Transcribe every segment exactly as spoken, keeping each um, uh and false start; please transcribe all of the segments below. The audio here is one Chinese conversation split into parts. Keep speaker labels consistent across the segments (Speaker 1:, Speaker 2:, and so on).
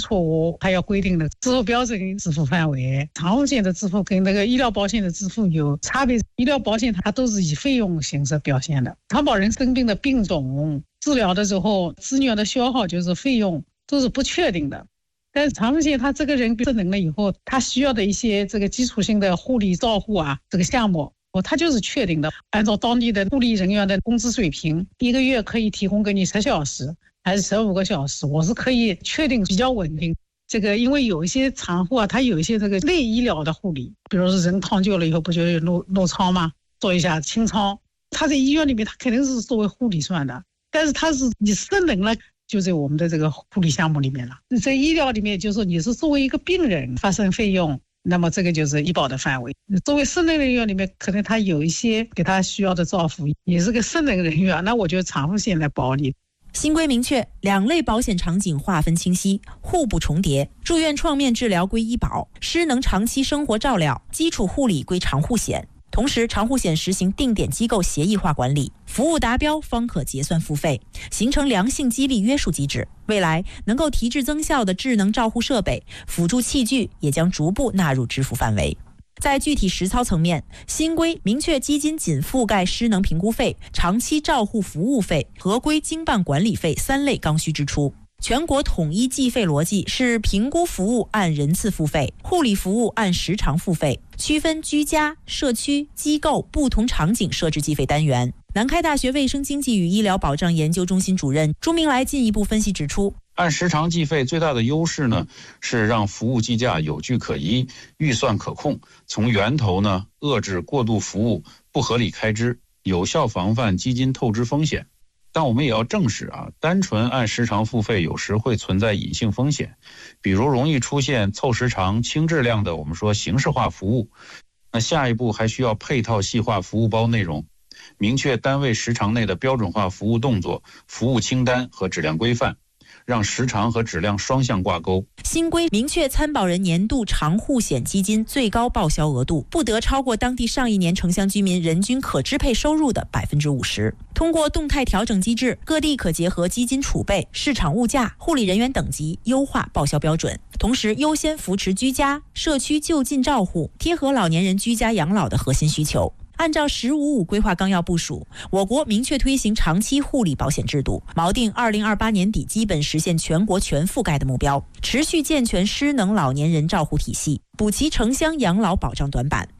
Speaker 1: 错误，还要规定的支付标准、支付范围。长护险的支付跟那个医疗保险的支付有差别，医疗保险它都是以费用形式表现的，长保人生病的病种、治疗的时候资源的消耗就是费用都是不确定的。但是长护险他这个人失能了以后，他需要的一些这个基础性的护理照护啊，这个项目它就是确定的，按照当地的护理人员的工资水平，一个月可以提供给你十小时还是十五个小时，我是可以确定比较稳定。这个因为有一些产妇啊，她有一些这个类医疗的护理，比如说人抢救了以后不就有漏漏仓吗？做一下清仓，她在医院里面她肯定是作为护理算的，但是她是你失能了。就在我们的这个护理项目里面了，在医疗里面就是说你是作为一个病人发生费用，那么这个就是医保的范围。作为失能人员里面，可能他有一些给他需要的照顾，也是个失能人员，那我觉得长护险来保你。
Speaker 2: 新规明确，两类保险场景划分清晰，互不重叠。住院创面治疗归医保，失能长期生活照料、基础护理归长护险。同时，长护险实行定点机构协议化管理，服务达标方可结算付费，形成良性激励约束机制。未来能够提质增效的智能照护设备、辅助器具也将逐步纳入支付范围。在具体实操层面，新规明确基金仅覆盖失能评估费、长期照护服务费、合规经办管理费三类刚需支出。全国统一计费逻辑是评估服务按人次付费，护理服务按时长付费，区分居家、社区、机构不同场景设置计费单元。南开大学卫生经济与医疗保障研究中心主任朱明来进一步分析指出，
Speaker 3: 按时长计费最大的优势呢，是让服务计价有据可依，预算可控，从源头呢遏制过度服务、不合理开支，有效防范基金透支风险。但我们也要正视啊，单纯按时长付费有时会存在隐性风险，比如容易出现凑时长、轻质量的我们说形式化服务。那下一步还需要配套细化服务包内容，明确单位时长内的标准化服务动作、服务清单和质量规范，让时长和质量双向挂钩。
Speaker 2: 新规明确参保人年度长护险基金最高报销额度不得超过当地上一年城乡居民人均可支配收入的百分之五十。通过动态调整机制，各地可结合基金储备、市场物价、护理人员等级优化报销标准，同时优先扶持居家、社区就近照护，贴合老年人居家养老的核心需求。按照“十五五”规划纲要部署，我国明确推行长期护理保险制度，锚定二零二八年底基本实现全国全覆盖的目标，持续健全失能老年人照护体系，补齐城乡养老保障短板。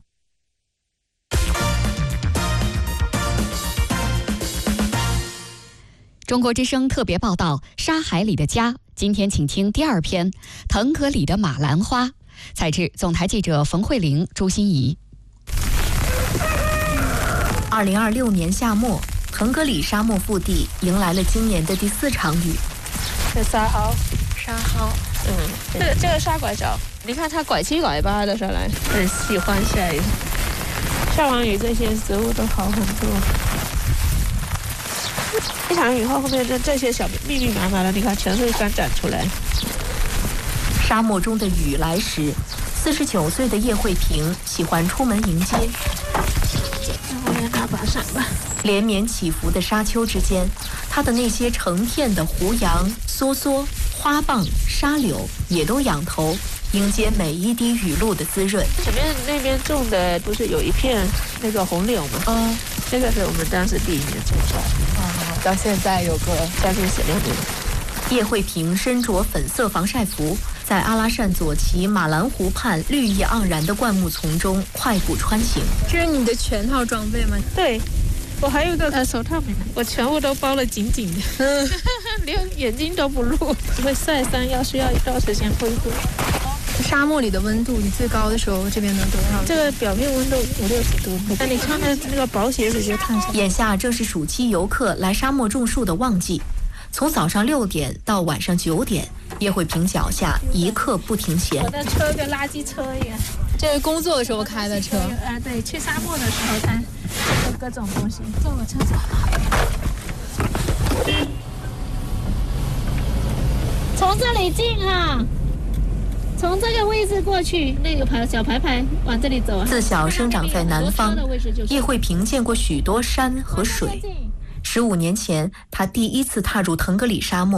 Speaker 4: 中国之声特别报道《沙海里的家》，今天请听第二篇《腾格里的马兰花》，采制总台记者冯慧玲、朱欣怡。
Speaker 5: 二零二六年夏末，腾格里沙漠腹地迎来了今年的第四场雨。
Speaker 6: 这沙蒿，
Speaker 5: 沙蒿，
Speaker 6: 嗯，这个这个沙拐角，你看它拐七拐八的上来，很喜欢下雨。下完雨，这些植物都好很多。一场雨后，后面的这些小密密麻麻的，你看全会翻展出来。
Speaker 5: 沙漠中的雨来时，四十九岁的叶慧萍喜欢出门迎接。
Speaker 6: 我也拿把伞吧。
Speaker 5: 连绵起伏的沙丘之间，它的那些成片的胡杨、梭梭、花蚌、沙柳也都仰头迎接每一滴雨露的滋润。
Speaker 6: 前面那边种的不是有一片那个红柳吗？
Speaker 5: 嗯，
Speaker 6: 这个是我们当时第一年种出来的。
Speaker 5: 哦，到现在有个
Speaker 6: 将近十六年。
Speaker 5: 叶慧萍身着粉色防晒服，在阿拉善左旗马兰湖畔绿意盎然的灌木丛中快步穿行。
Speaker 7: 这是你的全套装备吗？
Speaker 6: 对，我还有一个呃手套没拿，我全部都包得紧紧的，嗯，连眼睛都不露。会晒伤，要需要一段时间恢复。
Speaker 7: 沙漠里的温度，你最高的时候这边能多少？
Speaker 6: 这个表面温度五六十度。那你穿的那个薄鞋子就看上。
Speaker 5: 眼下正是暑期游客来沙漠种树的旺季。从早上六点到晚上九点，叶慧萍脚下一刻不停歇。
Speaker 6: 我的车跟垃圾车一样。
Speaker 7: 这是工作的时候开的车。
Speaker 6: 啊，对，去沙漠的时候开，各种东西。坐我车上。从这里进啊，从这个位置过去，那个牌小牌牌往这里走啊。
Speaker 5: 自小生长在南方，叶慧萍见过许多山和水。十五年前，他第一次踏入腾格里沙漠，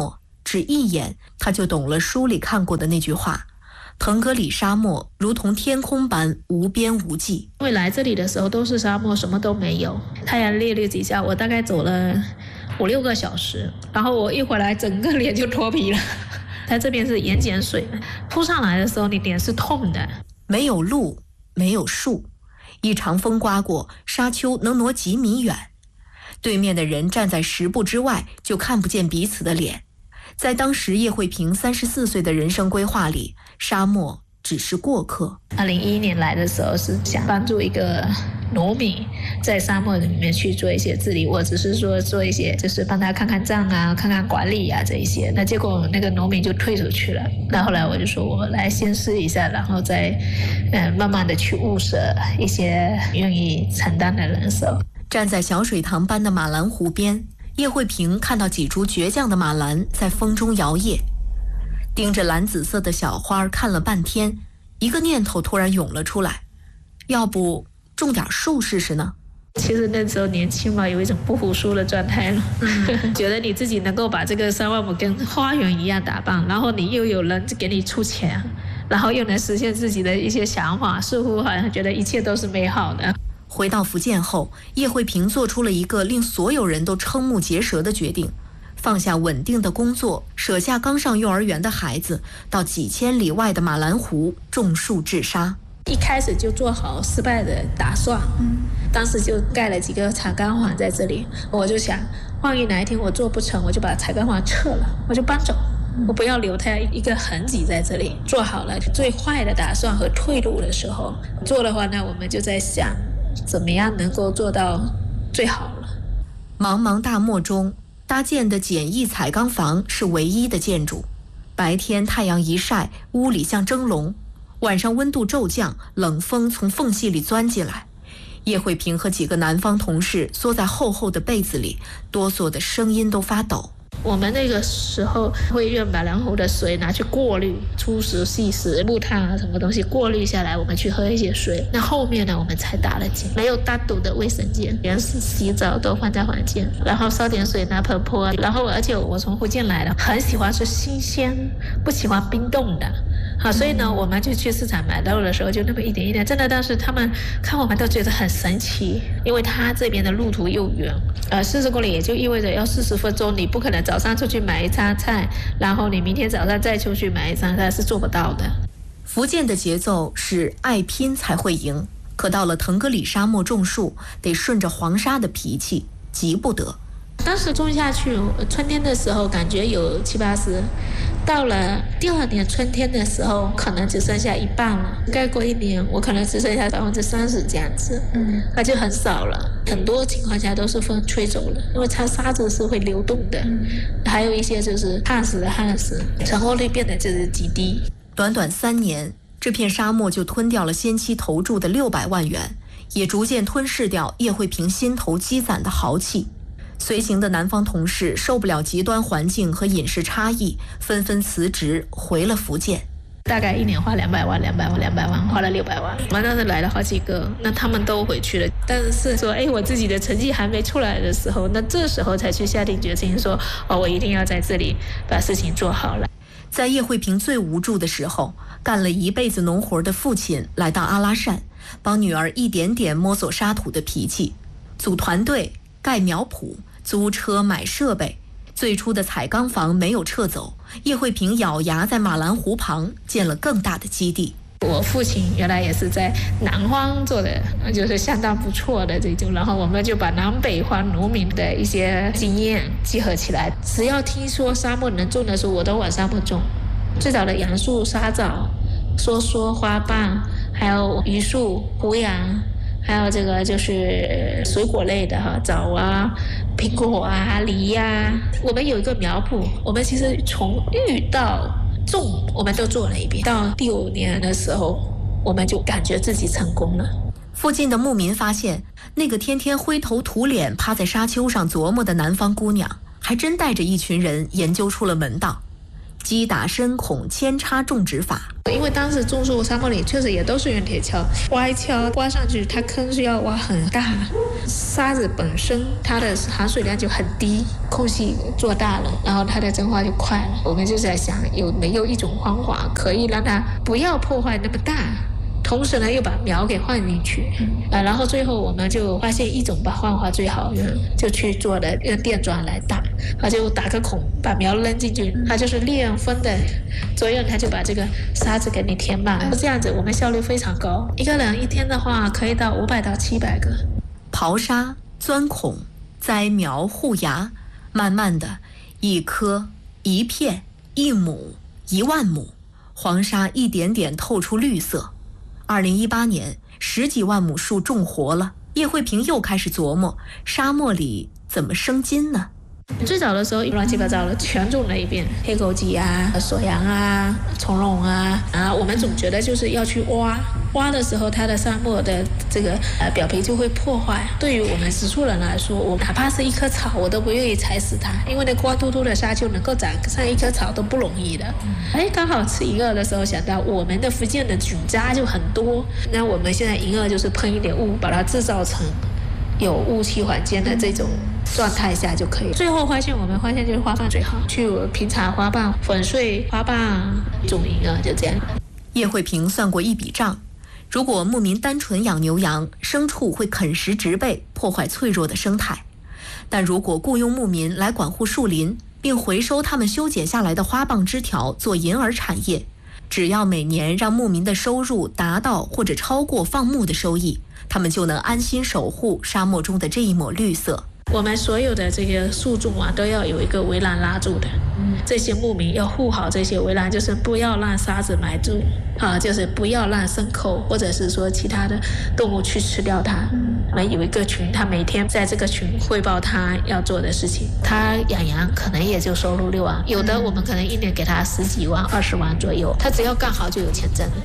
Speaker 5: 只一眼他就懂了书里看过的那句话：腾格里沙漠如同天空般无边无际。
Speaker 6: 因为来这里的时候都是沙漠，什么都没有，太阳烈烈几下，我大概走了五六个小时，然后我一回来整个脸就脱皮了。它这边是盐碱水，扑上来的时候你脸是痛的。
Speaker 5: 没有路，没有树，一场风刮过，沙丘能挪几米远。对面的人站在十步之外，就看不见彼此的脸。在当时叶慧萍三十四岁的人生规划里，沙漠只是过客。
Speaker 6: 二零一一年来的时候是想帮助一个农民在沙漠里面去做一些治理，我只是说做一些就是帮他看看账啊，看看管理啊这一些。那结果那个农民就退出去了。那后来我就说我来先试一下，然后再呃慢慢的去物色一些愿意承担的人手。
Speaker 5: 站在小水塘般的马兰湖边，叶慧萍看到几株倔强的马兰在风中摇曳，盯着蓝紫色的小花看了半天，一个念头突然涌了出来，要不种点树试试呢？
Speaker 6: 其实那时候年轻嘛，有一种不服输的状态了，嗯、觉得你自己能够把这个三万亩跟花园一样打扮，然后你又有人给你出钱，然后又能实现自己的一些想法，似乎好像觉得一切都是美好的。
Speaker 5: 回到福建后，叶慧萍做出了一个令所有人都瞠目结舌的决定，放下稳定的工作，舍下刚上幼儿园的孩子，到几千里外的马兰湖种树治沙。
Speaker 6: 一开始就做好失败的打算，嗯，当时就盖了几个彩钢环在这里，我就想，万一哪一天我做不成，我就把彩钢环撤了，我就搬走，我不要留它一个痕迹在这里。做好了最坏的打算和退路的时候，做的话呢，我们就在想，怎么样能够做到最好了。
Speaker 5: 茫茫大漠中，搭建的简易彩钢房是唯一的建筑。白天太阳一晒，屋里像蒸笼；晚上温度骤降，冷风从缝隙里钻进来。叶慧萍和几个南方同事缩在厚厚的被子里，哆嗦的声音都发抖。
Speaker 6: 我们那个时候会用马兰湖的水拿去过滤粗石、细石、木炭啊，什么东西过滤下来，我们去喝一些水。那后面呢，我们才打了井，没有单独的卫生间，连洗澡都放在房间，然后烧点水拿盆泼。然后而且我从福建来的，很喜欢吃新鲜，不喜欢冰冻的。好，所以呢，我们就去市场买肉的时候，就那么一点一点，真的当时他们看我们都觉得很神奇，因为他这边的路途又远，呃，四十公里也就意味着要四十分钟，你不可能早上出去买一餐菜，然后你明天早上再出去买一餐菜，是做不到的。
Speaker 5: 福建的节奏是爱拼才会赢，可到了腾格里沙漠种树，得顺着黄沙的脾气，急不得。
Speaker 6: 当时种下去，春天的时候感觉有七八十，到了第二年春天的时候，可能只剩下一半了。再过一年，我可能只剩下百分之三十这样子，嗯，那就很少了。很多情况下都是风吹走了，因为它沙子是会流动的，嗯、还有一些就是旱死的旱死，成活率变得就是极低。
Speaker 5: 短短三年，这片沙漠就吞掉了先期投注的六百万元，也逐渐吞噬掉叶慧萍心头积攒的豪气。随行的南方同事受不了极端环境和饮食差异，纷纷辞职回了福建。
Speaker 6: 大概一年花两百万，两百万，两百万，花了六百万。我们当时来了好几个，那他们都回去了。但是说，哎，我自己的成绩还没出来的时候，那这时候才去下定决心说，哦，我一定要在这里把事情做好了。
Speaker 5: 在叶慧萍最无助的时候，干了一辈子农活的父亲来到阿拉善，帮女儿一点点摸索沙土的脾气，组团队，盖苗圃，租车买设备。最初的彩钢房没有撤走，叶慧萍咬牙在马兰湖旁建了更大的基地。
Speaker 6: 我父亲原来也是在南方做的，就是相当不错的这种，然后我们就把南北方农民的一些经验集合起来，只要听说沙漠能种的时候，我都往沙漠种。最早的杨树、沙枣、梭梭、花瓣，还有榆树、胡杨，还有这个就是水果类的哈，枣啊、苹果啊、梨呀、啊。我们有一个苗圃，我们其实从育到种我们都做了一遍。到第五年的时候，我们就感觉自己成功了。
Speaker 5: 附近的牧民发现，那个天天灰头土脸趴在沙丘上琢磨的南方姑娘，还真带着一群人研究出了门道。 击打深孔扦插种植法。
Speaker 6: 因为当时种树沙漠里确实也都是用铁锹，挖一锹挖上去，它坑是要挖很大，沙子本身它的含水量就很低，空隙做大了，然后它的蒸发就快了。我们就在想，有没有一种方法可以让它不要破坏那么大，同时呢又把苗给放进去，啊，然后最后我们就发现一种把方法最好用，就去做的用电钻来打，它就打个孔把苗扔进去，它就是利用风的作用，它就把这个沙子给你填满，这样子我们效率非常高，一个人一天的话可以到五百到七百个。
Speaker 5: 刨沙、钻孔、栽苗、护芽，慢慢的，一颗、一片、一亩、一万亩，黄沙一点点透出绿色。二零一八年，十几万亩树种活了，叶慧萍又开始琢磨，沙漠里怎么生金呢？
Speaker 6: 最早的时候乱七八糟的全种了一遍，黑枸杞啊、锁阳啊、从容啊，啊，我们总觉得就是要去挖，挖的时候它的沙漠的这个呃表皮就会破坏。对于我们植树人来说，我哪怕是一棵草，我都不愿意踩死它，因为那光秃秃的沙丘能够长上一棵草都不容易的。哎，刚好吃银耳的时候想到我们的福建的菌渣就很多，那我们现在银耳就是喷一点雾，把它制造成有雾气环境的这种状态下就可以。最后发现，我们发现就是花瓣最好，去平查花瓣，粉碎花瓣，种银耳，就这样。
Speaker 5: 叶慧萍算过一笔账，如果牧民单纯养牛羊，牲畜会啃食植被，破坏脆弱的生态；但如果雇佣牧民来管护树林，并回收他们修剪下来的花棒枝条做银耳产业，只要每年让牧民的收入达到或者超过放牧的收益，他们就能安心守护沙漠中的这一抹绿色。
Speaker 6: 我们所有的这个树种啊，都要有一个围栏拉住的。嗯，这些牧民要护好这些围栏，就是不要让沙子埋住啊，就是不要让牲口或者是说其他的动物去吃掉它。我们有一个群，他每天在这个群汇报他要做的事情。他养羊可能也就收入六万，有的我们可能一年给他十几万、二十万左右，他只要干好就有钱挣了。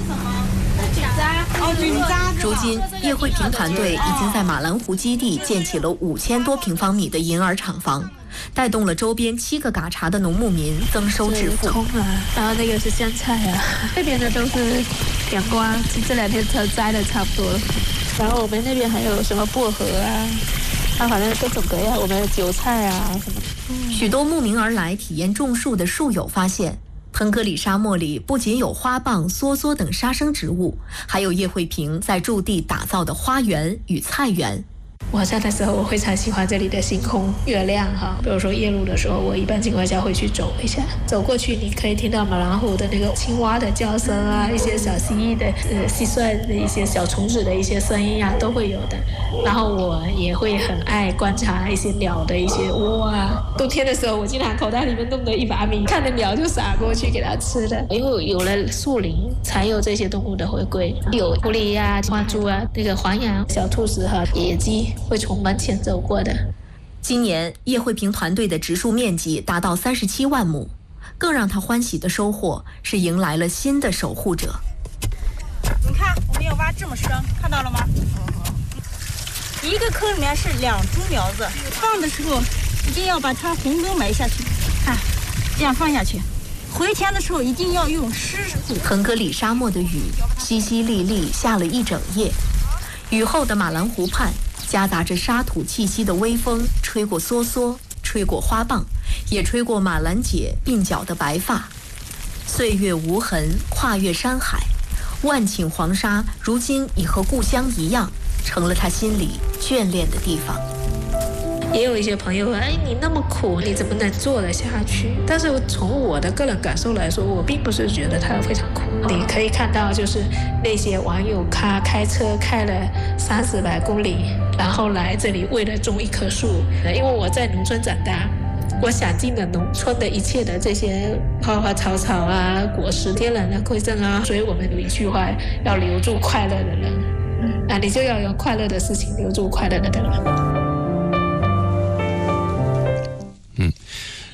Speaker 5: 如今，叶慧萍团队已经在马兰湖基地建起了五千多平方米的银耳厂房，带动了周边七个嘎查的农牧民增收致富。
Speaker 6: 葱啊，然后那个是香菜啊，这边的都是阳光，这两天才摘的差不多了。然后我们那边还有什么薄荷啊，啊，反正各种各样，我们的韭菜啊什么的。
Speaker 5: 嗯、许多慕名而来体验种树的树友发现，腾格里沙漠里不仅有花蚌、梭梭等沙生植物，还有叶慧萍在驻地打造的花园与菜园。
Speaker 6: 晚上的时候，我非常喜欢这里的星空、月亮哈。比如说夜路的时候，我一般情况下会去走一下，走过去你可以听到马兰湖的那个青蛙的叫声啊，一些小蜥蜴的、呃蟋蟀的一些小虫子的一些声音啊，都会有的。然后我也会很爱观察一些鸟的一些窝啊。冬天的时候，我经常口袋里面弄着一把米，看着鸟就撒过去给它吃的。因为有了树林，才有这些动物的回归，有狐狸啊、花猪啊、那个黄羊、小兔子和野鸡。会从门前走过的。
Speaker 5: 今年叶慧萍团队的植树面积达到三十七万亩，更让他欢喜的收获是迎来了新的守护者。
Speaker 8: 你看，我们要挖这么深，看到了吗？一个坑里面是两株苗子，放的时候一定要把它红根埋下去，看，这样放下去。回填的时候一定要用湿土。
Speaker 5: 腾格里沙漠的雨淅淅沥沥下了一整夜。雨后的马兰湖畔，夹杂着沙土气息的微风吹过梭梭，吹过花蚌，也吹过马兰姐鬓角的白发。岁月无痕，跨越山海，万顷黄沙如今已和故乡一样，成了他心里眷恋的地方。
Speaker 6: 也有一些朋友说，哎，你那么苦，你怎么能做得下去？但是从我的个人感受来说，我并不是觉得它非常苦。你可以看到，就是那些网友他开车开了三四百公里，然后来这里为了种一棵树。因为我在农村长大，我想尽了农村的一切的这些花花草草啊、果实、天然的馈赠啊，所以我们有一句话，要留住快乐的人。啊，你就要有快乐的事情，留住快乐的人。
Speaker 9: 嗯，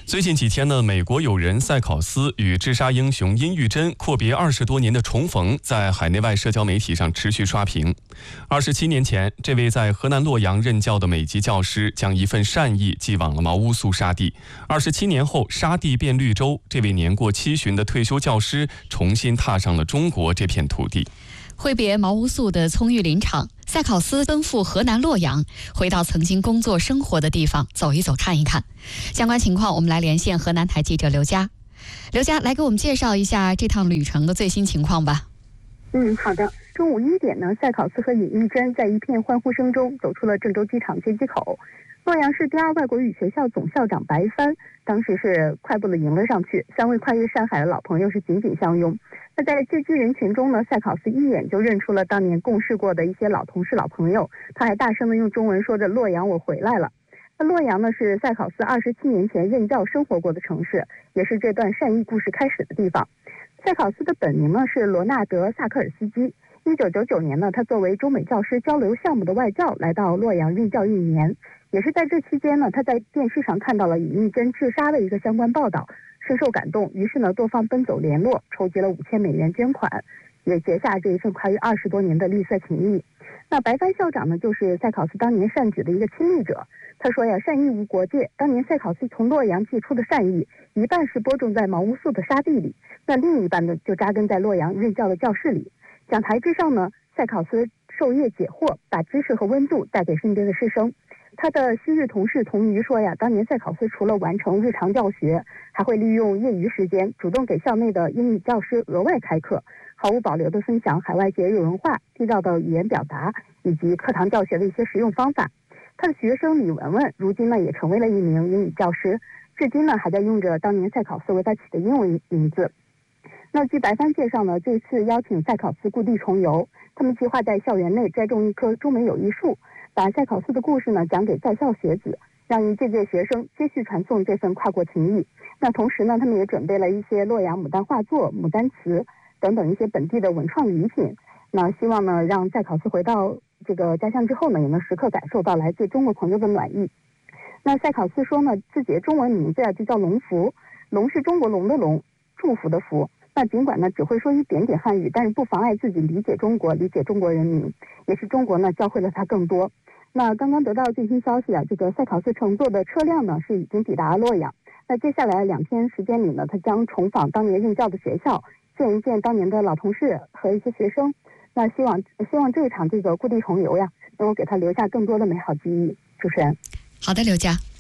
Speaker 9: 最近几天呢，美国友人赛考斯与自杀英雄殷玉珍阔别二十多年的重逢，在海内外社交媒体上持续刷屏。二十七年前，这位在河南洛阳任教的美籍教师将一份善意寄往了毛乌素沙地。二十七年后，沙地变绿洲，这位年过七旬的退休教师重新踏上了中国这片土地。
Speaker 4: 挥别毛乌素的葱郁林场，赛考斯奔赴河南洛阳，回到曾经工作生活的地方走一走看一看。相关情况我们来连线河南台记者刘佳。刘佳，来给我们介绍一下这趟旅程的最新情况吧。
Speaker 10: 嗯，好的。中午一点呢，赛考斯和尹玉珍在一片欢呼声中走出了郑州机场接机口。洛阳市第二外国语学校总校长白帆当时是快步的迎了上去，三位跨越山海的老朋友是紧紧相拥。那在接机人群中呢，赛考斯一眼就认出了当年共事过的一些老同事、老朋友，他还大声的用中文说着：“洛阳，我回来了。”那洛阳呢，是赛考斯二十七年前任教生活过的城市，也是这段善意故事开始的地方。赛考斯的本名呢是罗纳德·萨克尔斯基。一九九九年呢，他作为中美教师交流项目的外教来到洛阳任教一年。也是在这期间呢，他在电视上看到了尹玉珍自杀的一个相关报道，深受感动，于是呢多方奔走联络，筹集了五千美元捐款，也结下这一份跨越二十多年的绿色情谊。那白帆校长呢，就是赛考斯当年善举的一个亲历者。他说呀，善意无国界。当年赛考斯从洛阳寄出的善意，一半是播种在毛乌素的沙地里，那另一半呢就扎根在洛阳任教的教室里。讲台之上呢，赛考斯授业解惑，把知识和温度带给身边的师生。他的昔日同事童瑜说呀，当年赛考斯除了完成日常教学，还会利用业余时间主动给校内的英语教师额外开课，毫无保留地分享海外节日文化、地道的语言表达以及课堂教学的一些实用方法。他的学生李文文如今呢也成为了一名英语教师，至今呢还在用着当年赛考斯为他起的英文名字。那据白帆介绍呢，这次邀请赛考斯故地重游，他们计划在校园内栽种一棵中美友谊树，把赛考斯的故事呢讲给在校学子，让一届届学生接续传送这份跨国情谊。那同时呢，他们也准备了一些洛阳牡丹画作、牡丹词等等一些本地的文创礼品。那希望呢，让赛考斯回到这个家乡之后呢，也能时刻感受到来自中国朋友的暖意。那赛考斯说呢，自己的中文名字啊就叫龙福，龙是中国龙的龙，祝福的福。那尽管呢只会说一点点汉语，但是不妨碍自己理解中国，理解中国人民，也是中国呢教会了他更多。那刚刚得到最新消息啊，这个赛考斯乘坐的车辆呢是已经抵达洛阳。那接下来两天时间里呢，他将重访当年任教的学校，见一见当年的老同事和一些学生。那希望希望这一场这个故地重游呀，能够给他留下更多的美好记忆。主持人，
Speaker 4: 好的，刘佳。